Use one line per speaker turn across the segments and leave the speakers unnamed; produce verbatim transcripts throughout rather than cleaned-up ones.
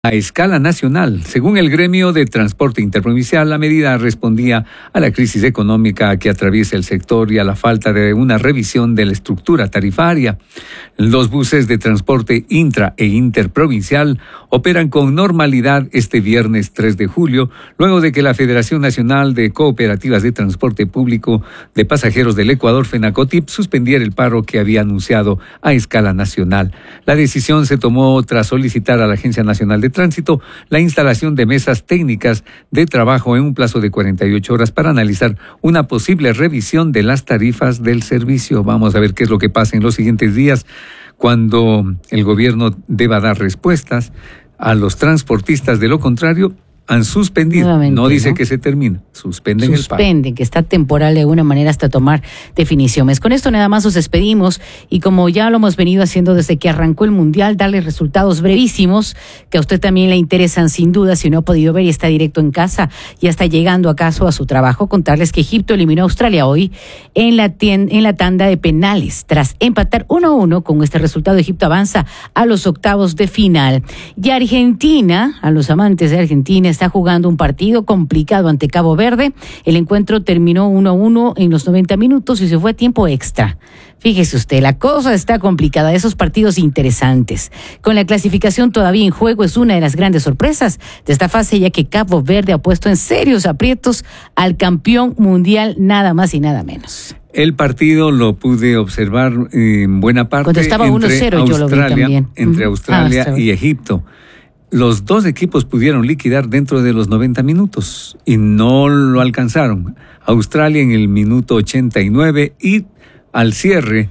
a escala nacional. Según el gremio de transporte interprovincial, la medida respondía a la crisis económica que atraviesa el sector y a la falta de una revisión de la estructura tarifaria. Los buses de transporte intra e interprovincial operan con normalidad este viernes tres de julio, luego de que la Federación Nacional de Cooperativas de Transporte Público de Pasajeros del Ecuador, FENACOTIP, suspendiera el paro que había anunciado a escala nacional. La decisión se tomó tras solicitar a la Agencia Nacional de Tránsito la instalación de mesas técnicas de trabajo en un plazo de cuarenta y ocho horas para analizar una posible revisión de las tarifas del servicio. Vamos a ver qué es lo que pasa en los siguientes días cuando el gobierno deba dar respuestas a los transportistas. De lo contrario, han suspendido. Nuevamente, no dice, ¿no?, que se termina. Suspenden, Suspenden el paro.
Suspenden, que está temporal de alguna manera hasta tomar definiciones. Con esto nada más nos despedimos y como ya lo hemos venido haciendo desde que arrancó el Mundial, darle resultados brevísimos que a usted también le interesan sin duda si no ha podido ver y está directo en casa y está llegando acaso a su trabajo. Contarles que Egipto eliminó a Australia hoy en la, tien, en la tanda de penales. Tras empatar uno a uno, con este resultado Egipto avanza a los octavos de final. Y Argentina, a los amantes de Argentina, está jugando un partido complicado ante Cabo Verde. El encuentro terminó uno a uno en los noventa minutos y se fue a tiempo extra. Fíjese usted, la cosa está complicada, esos partidos interesantes. Con la clasificación todavía en juego, es una de las grandes sorpresas de esta fase, ya que Cabo Verde ha puesto en serios aprietos al campeón mundial, nada más y nada menos.
El partido lo pude observar en buena parte.
Cuando estaba uno cero, yo lo vi también.
Entre Australia ah, y Egipto. Los dos equipos pudieron liquidar dentro de los noventa minutos y no lo alcanzaron. Australia en el minuto ochenta y nueve y al cierre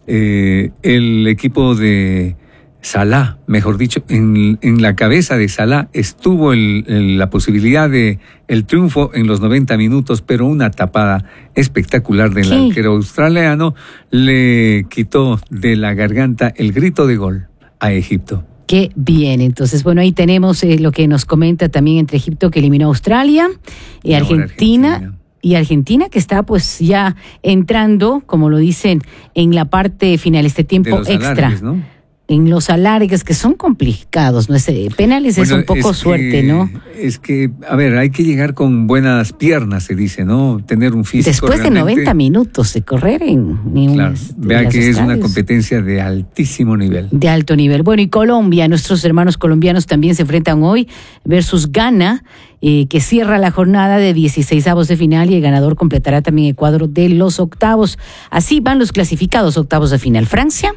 eh, el equipo de Salah, mejor dicho, en, en la cabeza de Salah estuvo el, el, la posibilidad de el triunfo en los noventa minutos, pero una tapada espectacular del ¿Qué? arquero australiano le quitó de la garganta el grito de gol a Egipto.
Qué bien, entonces, bueno, ahí tenemos eh, lo que nos comenta también entre Egipto, que eliminó a Australia, y, y Argentina, Argentina, y Argentina que está pues ya entrando, como lo dicen, en la parte final, este tiempo extra. Alargues, ¿no? En los alargues, que son complicados, ¿no? Ese, penales bueno, es un poco es suerte, que, ¿no?
Es que, a ver, hay que llegar con buenas piernas, se dice, ¿no? Tener un físico
después realmente... de noventa minutos de correr en... en
claro,
unas,
vea que estadios. Es una competencia de altísimo nivel.
De alto nivel. Bueno, y Colombia, nuestros hermanos colombianos también se enfrentan hoy versus Ghana, eh, que cierra la jornada de dieciseisavos de final y el ganador completará también el cuadro de los octavos. Así van los clasificados octavos de final. Francia,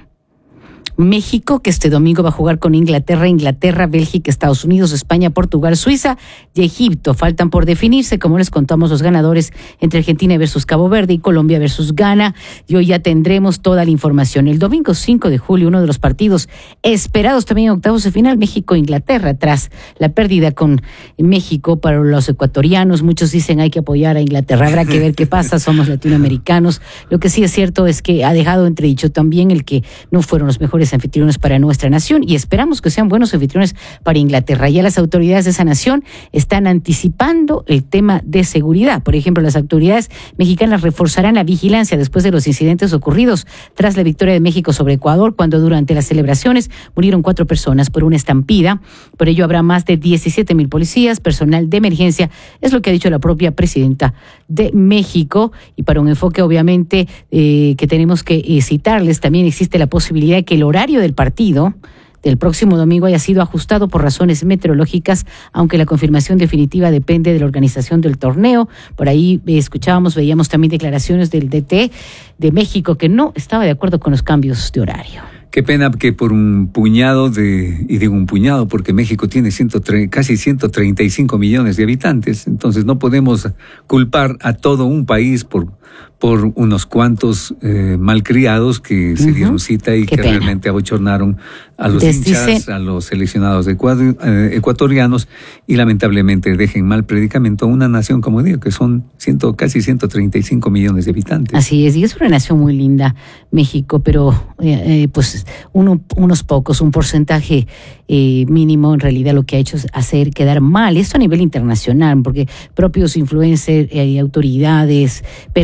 México, que este domingo va a jugar con Inglaterra, Inglaterra, Bélgica, Estados Unidos, España, Portugal, Suiza y Egipto. Faltan por definirse, como les contamos, los ganadores entre Argentina versus Cabo Verde y Colombia versus Ghana. Y hoy ya tendremos toda la información. El domingo cinco de julio, uno de los partidos esperados también en octavos de final, México-Inglaterra, tras la pérdida con México para los ecuatorianos. Muchos dicen hay que apoyar a Inglaterra, habrá que ver qué pasa, somos latinoamericanos. Lo que sí es cierto es que ha dejado entredicho también el que no fueron los mejores anfitriones para nuestra nación y esperamos que sean buenos anfitriones para Inglaterra. Ya las autoridades de esa nación están anticipando el tema de seguridad. Por ejemplo, las autoridades mexicanas reforzarán la vigilancia después de los incidentes ocurridos tras la victoria de México sobre Ecuador, cuando durante las celebraciones murieron cuatro personas por una estampida. Por ello habrá más de diecisiete mil policías, personal de emergencia, es lo que ha dicho la propia presidenta de México. Y para un enfoque obviamente eh, que tenemos que eh, citarles, también existe la posibilidad de que el horario del partido del próximo domingo haya sido ajustado por razones meteorológicas, aunque la confirmación definitiva depende de la organización del torneo. Por ahí eh, escuchábamos, veíamos también declaraciones del D T de México que no estaba de acuerdo con los cambios de horario.
Qué pena que por un puñado de, y digo un puñado porque México tiene ciento tre- casi ciento treinta y cinco millones de habitantes, entonces no podemos culpar a todo un país por, por unos cuantos eh, malcriados que se uh-huh. dieron cita y Qué que pena. realmente abochornaron a los Desdice... hinchas, a los seleccionados ecuador, eh, ecuatorianos y lamentablemente dejen mal predicamento a una nación, como digo, que son ciento, casi ciento treinta y cinco millones de habitantes.
Así es, y es una nación muy linda, México, pero eh, eh, pues uno, unos pocos, un porcentaje eh, mínimo en realidad lo que ha hecho es hacer quedar mal, esto a nivel internacional, porque propios influencers y eh, autoridades, personajes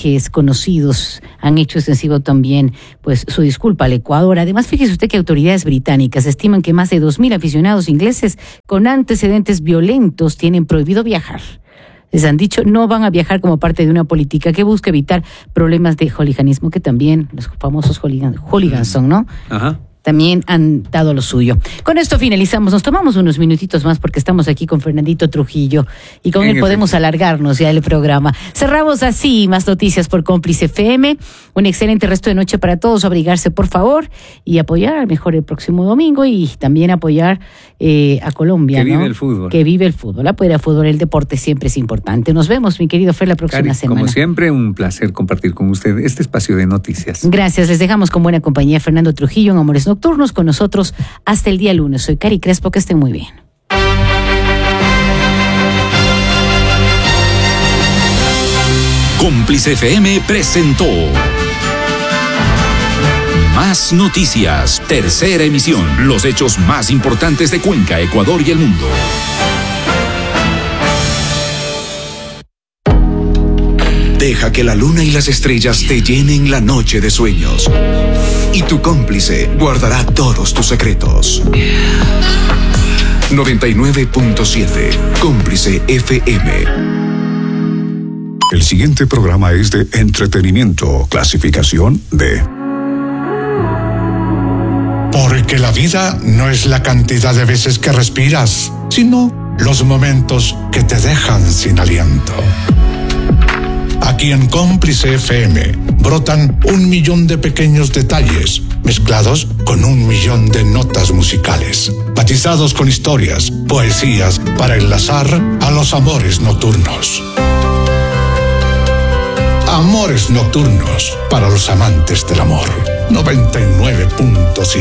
personajes conocidos han hecho extensivo también pues su disculpa al Ecuador. Además, fíjese usted que autoridades británicas estiman que más de dos mil aficionados ingleses con antecedentes violentos tienen prohibido viajar. Les han dicho no van a viajar como parte de una política que busca evitar problemas de hooliganismo, que también los famosos hooligans, hooligans son, ¿no? Ajá. También han dado lo suyo. Con esto finalizamos. Nos tomamos unos minutitos más porque estamos aquí con Fernandito Trujillo y con en él efecto. Podemos alargarnos ya el programa. Cerramos así. Más noticias por Cómplice F M. Un excelente resto de noche para todos. Abrigarse, por favor, y apoyar mejor el próximo domingo y también apoyar eh, a Colombia.
Que
¿no?
vive el fútbol.
Que vive el fútbol. Apoyar al fútbol, el deporte siempre es importante. Nos vemos, mi querido Fer, la próxima
Cari,
semana.
Como siempre, un placer compartir con usted este espacio de noticias.
Gracias. Les dejamos con buena compañía. Fernando Trujillo en Amores Nocturnos con nosotros hasta el día lunes. Soy Cari Crespo, que estén muy bien.
Cómplice F M presentó Más Noticias, tercera emisión. Los hechos más importantes de Cuenca, Ecuador y el mundo. Deja que la luna y las estrellas te llenen la noche de sueños. Y tu cómplice guardará todos tus secretos. noventa y nueve punto siete Cómplice F M.
El siguiente programa es de entretenimiento, clasificación D.
Porque la vida no es la cantidad de veces que respiras, sino los momentos que te dejan sin aliento. Aquí en Cómplice F M brotan un millón de pequeños detalles mezclados con un millón de notas musicales, batizados con historias, poesías para enlazar a los amores nocturnos. Amores Nocturnos para los amantes del amor. noventa y nueve punto siete